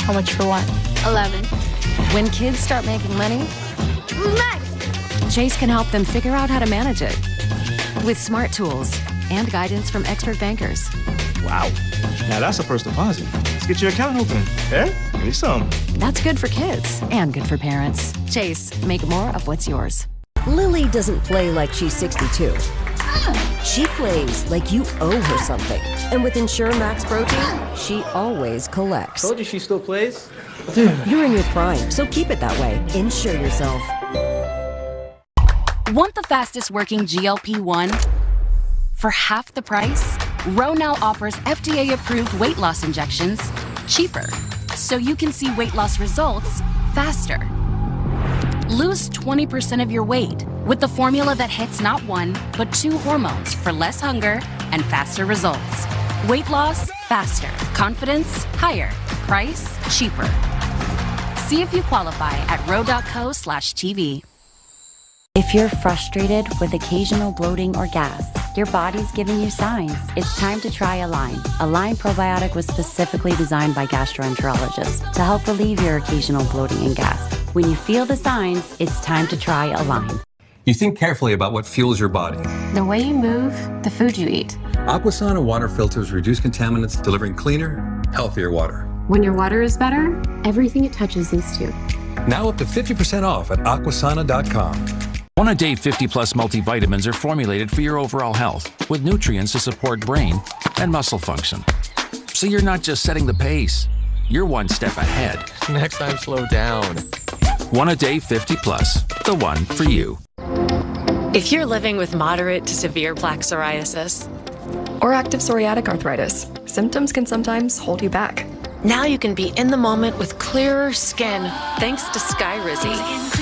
How much for one? 11. When kids start making money, Who's next? Chase can help them figure out how to manage it with smart tools and guidance from expert bankers. Wow. Now that's a first deposit. Let's get your account open. Eh? Give me some. That's good for kids and good for parents. Chase, make more of what's yours. Lily doesn't play like she's 62. She plays like you owe her something. And with Ensure Max Protein, she always collects. Told you she still plays. Dude. You're in your prime, so keep it that way. Insure yourself. Want the fastest working GLP-1 for half the price? Ro now offers FDA-approved weight loss injections cheaper, so you can see weight loss results faster. Lose 20% of your weight with the formula that hits not one, but 2 hormones for less hunger and faster results. Weight loss faster. Confidence higher. Price cheaper. See if you qualify at ro.co/TV. If you're frustrated with occasional bloating or gas, your body's giving you signs. It's time to try Align. Align Probiotic was specifically designed by gastroenterologists to help relieve your occasional bloating and gas. When you feel the signs, it's time to try Align. You think carefully about what fuels your body. The way you move, the food you eat. Aquasana water filters reduce contaminants, delivering cleaner, healthier water. When your water is better, everything it touches is too. Now up to 50% off at aquasana.com. One a day 50 plus multivitamins are formulated for your overall health with nutrients to support brain and muscle function. So you're not just setting the pace, you're one step ahead. Next time, slow down. One a day 50 plus, the one for you. If you're living with moderate to severe plaque psoriasis or active psoriatic arthritis, symptoms can sometimes hold you back. Now you can be in the moment with clearer skin thanks to Skyrizi.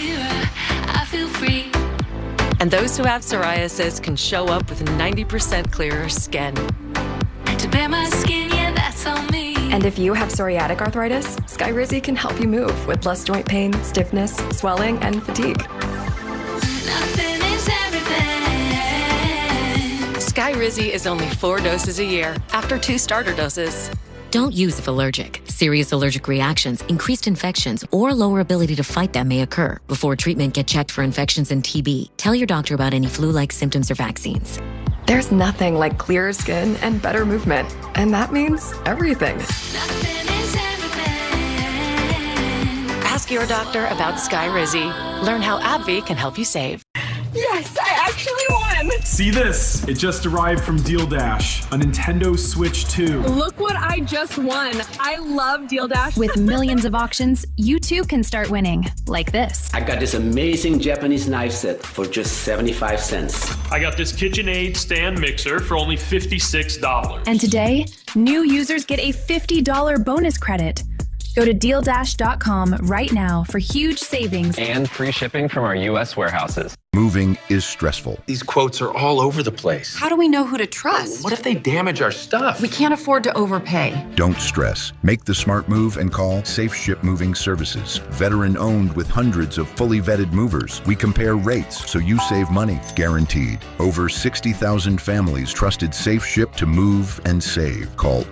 And those who have psoriasis can show up with 90% clearer skin. To bare my skin, yeah, that's on me. And if you have psoriatic arthritis, Skyrizi can help you move with less joint pain, stiffness, swelling, and fatigue. Nothing is everything. Skyrizi is only 4 doses a year after 2 starter doses. Don't use if allergic. Serious allergic reactions, increased infections, or lower ability to fight them may occur. Before treatment, get checked for infections and TB. Tell your doctor about any flu-like symptoms or vaccines. There's nothing like clearer skin and better movement. And that means everything. Nothing is everything. Ask your doctor about Skyrizi. Learn how AbbVie can help you save. Yes, I actually won! See this? It just arrived from Deal Dash, a Nintendo Switch 2. Look what I just won. I love Deal Dash. With millions of auctions, you too can start winning, like this. I got this amazing Japanese knife set for just 75 cents. I got this KitchenAid stand mixer for only $56. And today, new users get a $50 bonus credit. Go to DealDash.com right now for huge savings and free shipping from our U.S. warehouses. Moving is stressful. These quotes are all over the place. How do we know who to trust? What if they damage our stuff? We can't afford to overpay. Don't stress. Make the smart move and call Safe Ship Moving Services. Veteran owned with hundreds of fully vetted movers. We compare rates so you save money, guaranteed. Over 60,000 families trusted Safe Ship to move and save. Call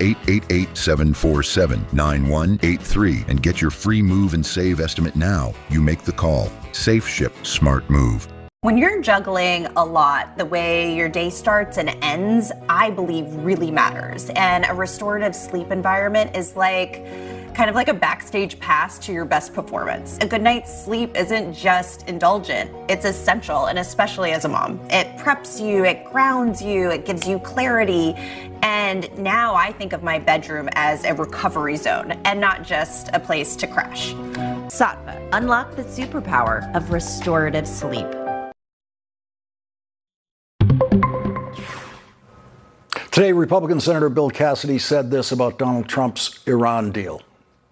888-747-9183 and get your free move and save estimate now. You make the call. Safe Ship Smart Move. When you're juggling a lot, the way your day starts and ends, I believe really matters. And a restorative sleep environment is kind of like a backstage pass to your best performance. A good night's sleep isn't just indulgent, it's essential, and especially as a mom. It preps you, it grounds you, it gives you clarity. And now I think of my bedroom as a recovery zone and not just a place to crash. Saatva, unlock the superpower of restorative sleep. Today, Republican Senator Bill Cassidy said this about Donald Trump's Iran deal.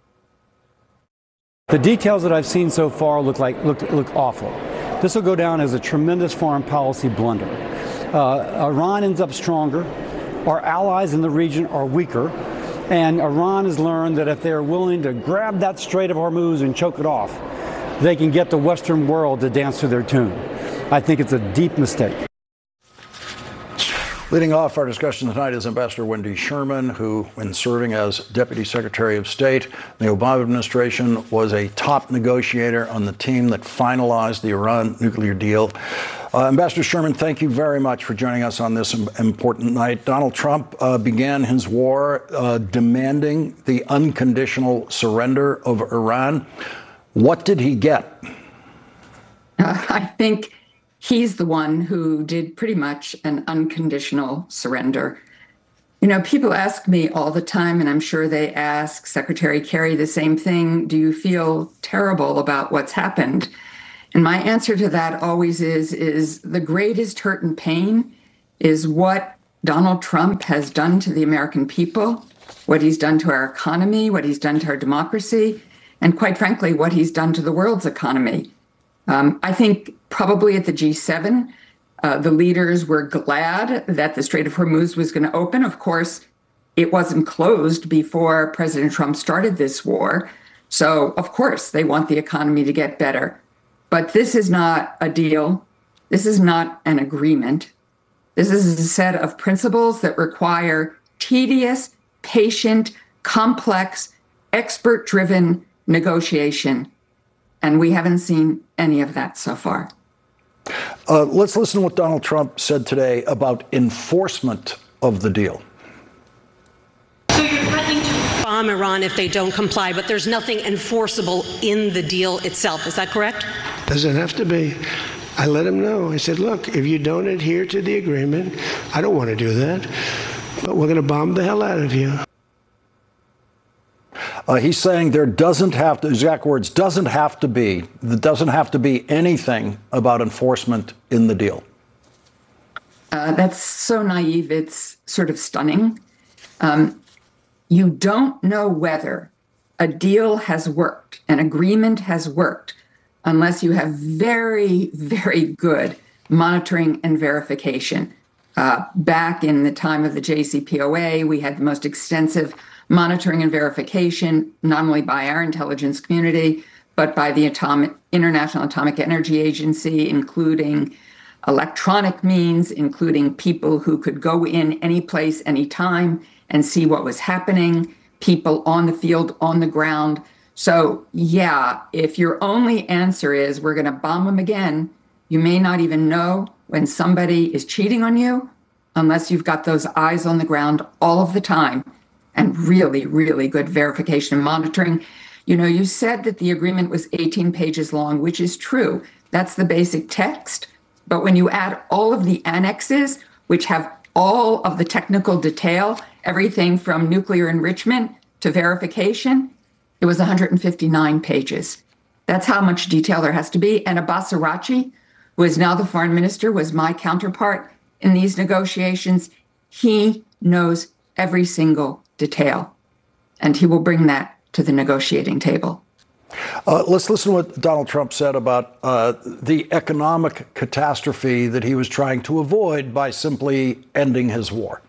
The details that I've seen so far look awful. This will go down as a tremendous foreign policy blunder. Iran ends up stronger. Our allies in the region are weaker. And Iran has learned that if they're willing to grab that Strait of Hormuz and choke it off, they can get the Western world to dance to their tune. I think it's a deep mistake. Leading off our discussion tonight is Ambassador Wendy Sherman, who, when serving as Deputy Secretary of State in the Obama administration, was a top negotiator on the team that finalized the Iran nuclear deal. Ambassador Sherman, thank you very much for joining us on this important night. Donald Trump began his war demanding the unconditional surrender of Iran. What did he get? I think he's the one who did pretty much an unconditional surrender. You know, people ask me all the time, and I'm sure they ask Secretary Kerry the same thing. Do you feel terrible about what's happened? And my answer to that always is the greatest hurt and pain is what Donald Trump has done to the American people, what he's done to our economy, what he's done to our democracy, and quite frankly, what he's done to the world's economy. I think probably at the G7, the leaders were glad that the Strait of Hormuz was going to open. Of course, it wasn't closed before President Trump started this war. So, of course, they want the economy to get better. But this is not a deal. This is not an agreement. This is a set of principles that require tedious, patient, complex, expert-driven negotiation. And we haven't seen any of that so far. Let's listen to what Donald Trump said today about enforcement of the deal. So you're threatening to bomb Iran if they don't comply, but there's nothing enforceable in the deal itself. Is that correct? Doesn't have to be. I let him know. I said, look, if you don't adhere to the agreement, I don't want to do that, but we're going to bomb the hell out of you. He's saying there doesn't have to, exact words, there doesn't have to be anything about enforcement in the deal. That's so naive, it's sort of stunning. You don't know whether a deal has worked, an agreement has worked, unless you have very, very good monitoring and verification. Back in the time of the JCPOA, we had the most extensive monitoring and verification, not only by our intelligence community, but by the International Atomic Energy Agency, including electronic means, including people who could go in any place, anytime, and see what was happening, people on the field, on the ground. So, yeah, if your only answer is we're going to bomb them again, you may not even know when somebody is cheating on you unless you've got those eyes on the ground all of the time and really, really good verification and monitoring. You know, you said that the agreement was 18 pages long, which is true. That's the basic text. But when you add all of the annexes, which have all of the technical detail, everything from nuclear enrichment to verification, it was 159 pages. That's how much detail there has to be. And Abbas Araghchi, who is now the foreign minister, was my counterpart in these negotiations. He knows every single detail, and he will bring that to the negotiating table. Let's listen to what Donald Trump said about the economic catastrophe that he was trying to avoid by simply ending his war.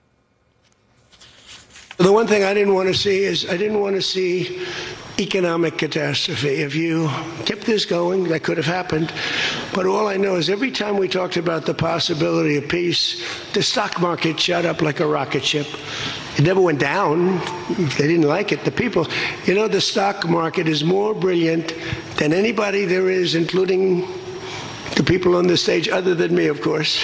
The one thing I didn't want to see is I didn't want to see economic catastrophe. If you kept this going, that could have happened. But all I know is every time we talked about the possibility of peace, the stock market shot up like a rocket ship. It never went down. They didn't like it. The people, you know, the stock market is more brilliant than anybody there is, including the people on the stage, other than me, of course.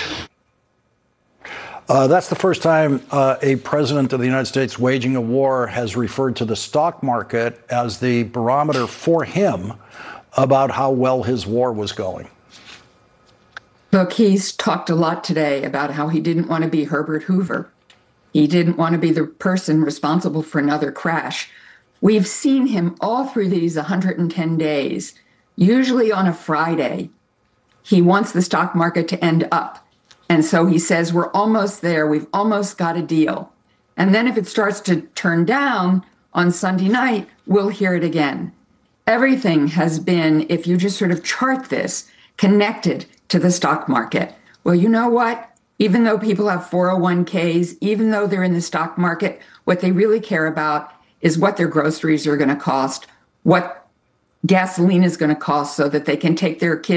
That's the first time a president of the United States waging a war has referred to the stock market as the barometer for him about how well his war was going. Look, he's talked a lot today about how he didn't want to be Herbert Hoover. He didn't want to be the person responsible for another crash. We've seen him all through these 110 days, usually on a Friday. He wants the stock market to end up. And so he says, we're almost there. We've almost got a deal. And then if it starts to turn down on Sunday night, we'll hear it again. Everything has been, if you just sort of chart this, connected to the stock market. Well, you know what? Even though people have 401ks, even though they're in the stock market, what they really care about is what their groceries are going to cost, what gasoline is going to cost so that they can take their kids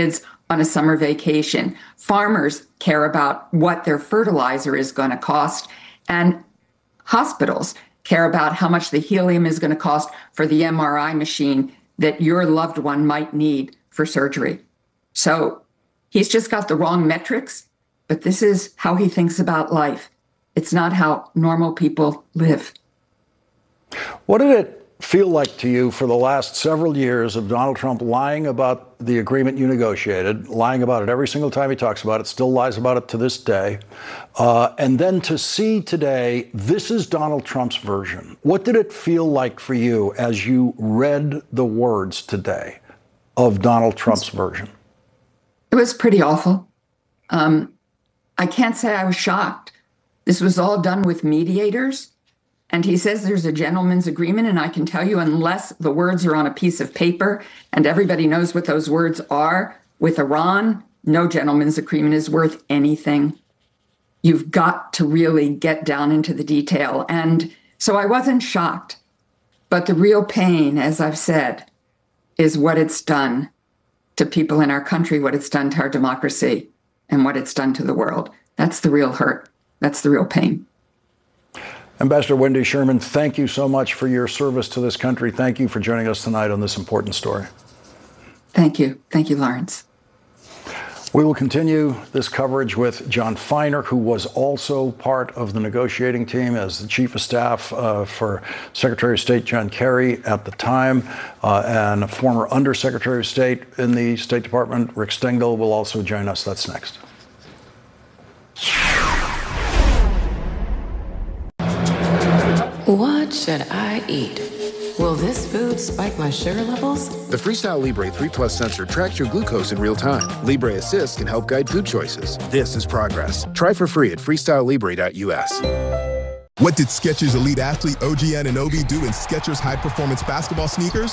on a summer vacation. Farmers care about what their fertilizer is going to cost, and hospitals care about how much the helium is going to cost for the MRI machine that your loved one might need for surgery. So he's just got the wrong metrics, but this is how he thinks about life. It's not how normal people live. What did it feel like to you for the last several years of Donald Trump lying about the agreement you negotiated, lying about it every single time he talks about it, still lies about it to this day, and then to see today, this is Donald Trump's version. What did it feel like for you as you read the words today of Donald Trump's version? It was pretty awful. I can't say I was shocked. This was all done with mediators. And he says there's a gentleman's agreement, and I can tell you, unless the words are on a piece of paper and everybody knows what those words are, with Iran, no gentleman's agreement is worth anything. You've got to really get down into the detail. And so I wasn't shocked. But the real pain, as I've said, is what it's done to people in our country, what it's done to our democracy, and what it's done to the world. That's the real hurt. That's the real pain. Ambassador Wendy Sherman, thank you so much for your service to this country. Thank you for joining us tonight on this important story. Thank you. Thank you, Lawrence. We will continue this coverage with John Feiner, who was also part of the negotiating team as the chief of staff for Secretary of State John Kerry at the time, and a former Undersecretary of State in the State Department, Rick Stengel, will also join us. That's next. What should I eat? Will this food spike my sugar levels? The Freestyle Libre 3 Plus sensor tracks your glucose in real time. Libre Assist can help guide food choices. This is progress. Try for free at freestylelibre.us. What did Skechers elite athlete OG Anunoby do in Skechers high-performance basketball sneakers?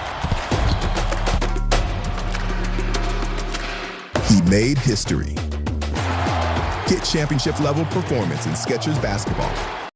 He made history. Get championship-level performance in Skechers basketball.